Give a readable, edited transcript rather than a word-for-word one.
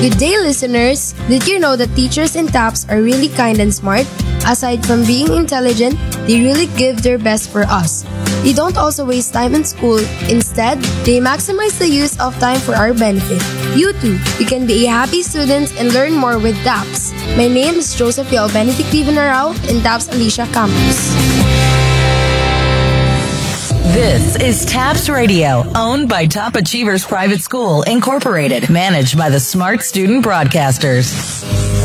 Good day, listeners! Did you know that teachers in TAPS are really kind and smart? Aside from being intelligent, they really give their best for us. They don't also waste time in school. Instead, they maximize the use of time for our benefit. You too, you can be a happy student and learn more with TAPS. My name is Josephine Benedict Vivanarao in TAPS Alicia Campus. This is TAPS Radio, owned by Top Achievers Private School, Incorporated, managed by the Smart Student Broadcasters.